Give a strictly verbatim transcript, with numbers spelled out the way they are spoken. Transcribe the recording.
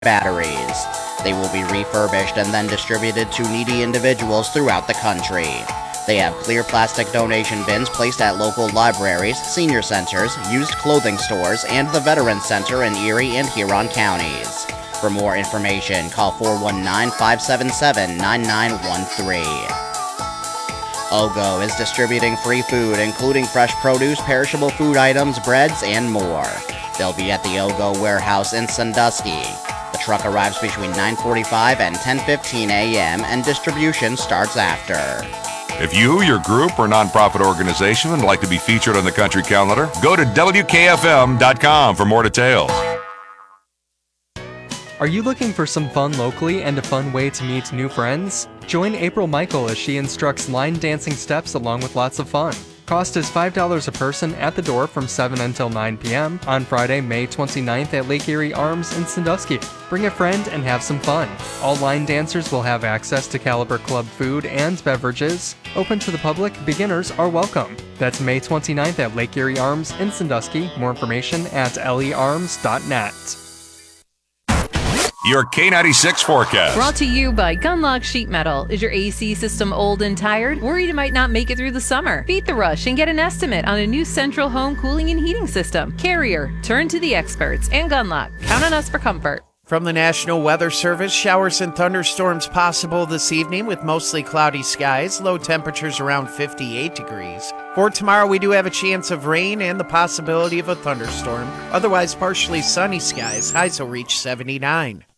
batteries. They will be refurbished and then distributed to needy individuals throughout the country. They have clear plastic donation bins placed at local libraries, senior centers, used clothing stores, and the Veterans Center in Erie and Huron counties. For more information, call four one nine, five seven seven, nine nine one three. OGO is distributing free food, including fresh produce, perishable food items, breads, and more. They'll be at the OGO warehouse in Sandusky. The truck arrives between nine forty-five and ten fifteen a.m., and distribution starts after. If you, your group, or nonprofit organization would like to be featured on the country calendar, go to W K F M dot com for more details. Are you looking for some fun locally and a fun way to meet new friends? Join April Michael as she instructs line dancing steps along with lots of fun. Cost is five dollars a person at the door from seven until nine p.m. on Friday, May twenty-ninth at Lake Erie Arms in Sandusky. Bring a friend and have some fun. All line dancers will have access to Caliber Club food and beverages. Open to the public, beginners are welcome. That's May twenty-ninth at Lake Erie Arms in Sandusky. More information at L E arms dot net. Your K ninety-six forecast. Brought to you by Gunlock Sheet Metal. Is your A C system old and tired? Worried it might not make it through the summer? Beat the rush and get an estimate on a new central home cooling and heating system. Carrier, turn to the experts. And Gunlock, count on us for comfort. From the National Weather Service, showers and thunderstorms possible this evening with mostly cloudy skies, low temperatures around fifty-eight degrees. For tomorrow, we do have a chance of rain and the possibility of a thunderstorm. Otherwise, partially sunny skies, highs will reach seventy-nine.